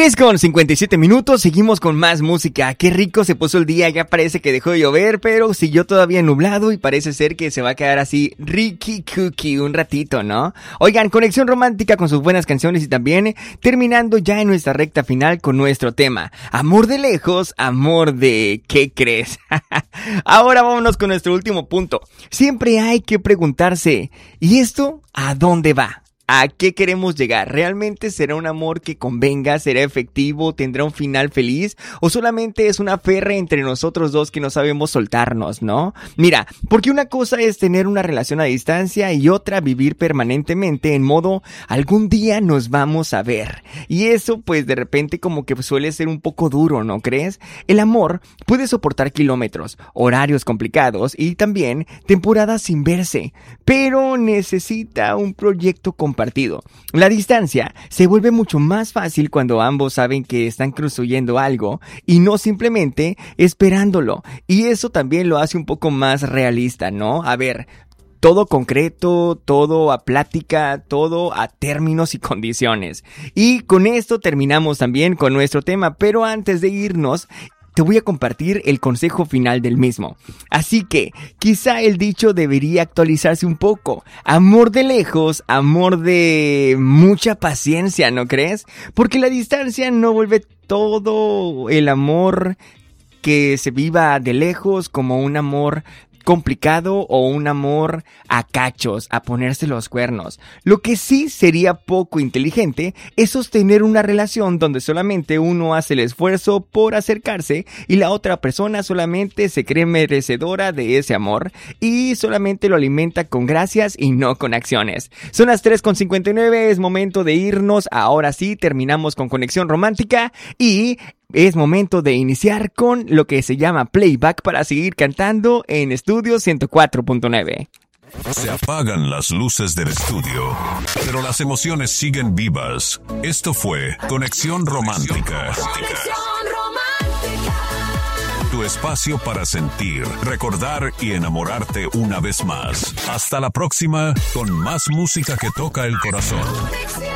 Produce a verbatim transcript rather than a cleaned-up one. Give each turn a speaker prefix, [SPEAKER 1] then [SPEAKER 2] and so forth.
[SPEAKER 1] tres con cincuenta y siete minutos, seguimos con más música. Qué rico se puso el día, ya parece que dejó de llover, pero siguió todavía nublado y parece ser que se va a quedar así Ricky Cookie un ratito, ¿no? Oigan, conexión romántica con sus buenas canciones y también terminando ya en nuestra recta final con nuestro tema. Amor de lejos, amor de... ¿qué crees? Ahora vámonos con nuestro último punto. Siempre hay que preguntarse, ¿y esto a dónde va? ¿A qué queremos llegar? ¿Realmente será un amor que convenga? ¿Será efectivo? ¿Tendrá un final feliz? ¿O solamente es una ferra entre nosotros dos que no sabemos soltarnos, no? Mira, porque una cosa es tener una relación a distancia y otra vivir permanentemente en modo algún día nos vamos a ver. Y eso pues de repente como que suele ser un poco duro, ¿no crees? El amor puede soportar kilómetros, horarios complicados y también temporadas sin verse, pero necesita un proyecto compartido. Partido. La distancia se vuelve mucho más fácil cuando ambos saben que están construyendo algo y no simplemente esperándolo. Y eso también lo hace un poco más realista, ¿no? A ver, todo concreto, todo a plática, todo a términos y condiciones. Y con esto terminamos también con nuestro tema, pero antes de irnos, te voy a compartir el consejo final del mismo. Así que, quizá el dicho debería actualizarse un poco. Amor de lejos, amor de mucha paciencia, ¿no crees? Porque la distancia no vuelve todo el amor que se viva de lejos como un amor complicado o un amor a cachos, a ponerse los cuernos. Lo que sí sería poco inteligente es sostener una relación donde solamente uno hace el esfuerzo por acercarse y la otra persona solamente se cree merecedora de ese amor y solamente lo alimenta con gracias y no con acciones. Son las tres con cincuenta y nueve, es momento de irnos. Ahora sí, terminamos con conexión romántica y es momento de iniciar con lo que se llama playback para seguir cantando en Estudio ciento cuatro punto nueve.
[SPEAKER 2] Se apagan las luces del estudio, pero las emociones siguen vivas. Esto fue Conexión Romántica. Tu espacio para sentir, recordar y enamorarte una vez más. Hasta la próxima con más música que toca el corazón.